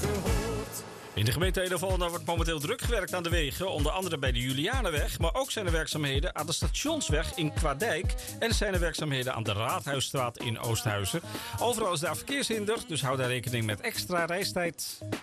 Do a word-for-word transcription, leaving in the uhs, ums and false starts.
gehoord. In de gemeente Edevolda wordt momenteel druk gewerkt aan de wegen. Onder andere bij de Julianenweg. Maar ook zijn er werkzaamheden aan de Stationsweg in Kwaadijk. En er zijn er werkzaamheden aan de Raadhuisstraat in Oosthuizen. Overal is daar verkeershinder, dus hou daar rekening met extra reistijd.